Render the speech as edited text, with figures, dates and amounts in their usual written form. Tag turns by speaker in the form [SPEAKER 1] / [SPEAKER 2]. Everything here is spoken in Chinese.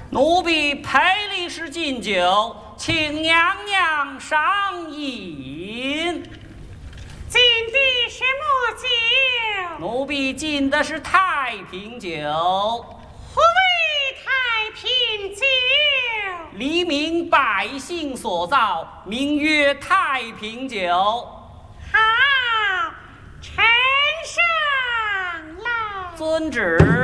[SPEAKER 1] 奴婢赔礼时敬酒，请娘娘赏饮。
[SPEAKER 2] 敬的什么酒？
[SPEAKER 1] 奴婢敬的是太平酒。
[SPEAKER 2] 何谓太平酒？
[SPEAKER 1] 黎民百姓所造，名曰太平酒。
[SPEAKER 2] 好，呈上来。
[SPEAKER 1] 遵旨。